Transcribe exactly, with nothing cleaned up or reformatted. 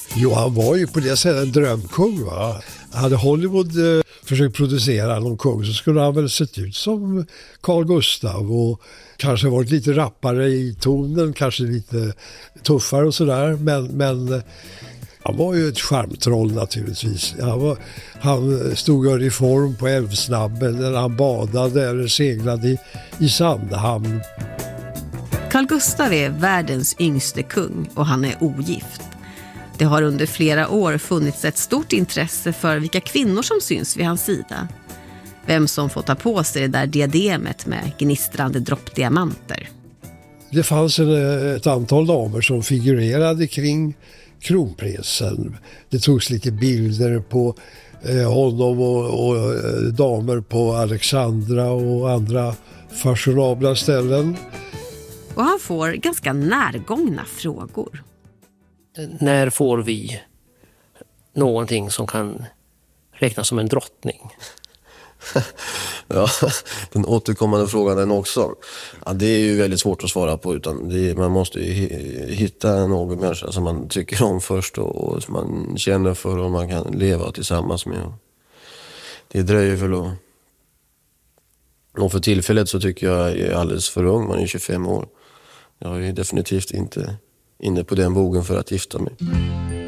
Jo, han var ju på det sättet en drömkung, va? Hade Hollywood eh, försökt producera någon kung så skulle han väl sett ut som Carl Gustaf och kanske varit lite rappare i tonen, kanske lite tuffare och sådär. Men, men eh, han var ju ett charmtroll naturligtvis. Han, var, han stod i uniform på Älvsnabben eller han badade eller seglade i, i Sandhamn. Carl Gustaf är världens yngste kung och han är ogift. Det har under flera år funnits ett stort intresse för vilka kvinnor som syns vid hans sida. Vem som får ta på sig det där diademet med gnistrande droppdiamanter. Det fanns en, ett antal damer som figurerade kring kronprinsen. Det togs lite bilder på eh, honom och, och eh, damer på Alexandra och andra fashionabla ställen. Och han får ganska närgångna frågor. När får vi någonting som kan räknas som en drottning? Ja, den återkommande frågan den också. Ja, det är ju väldigt svårt att svara på, utan det är, man måste ju hitta någon människa som man tycker om först och, och som man känner för och man kan leva tillsammans med. Det dröjer väl då. Och för tillfället så tycker jag jag är alldeles för ung, man är tjugofem år. Jag är definitivt inte inne på den bogen för att gifta mig.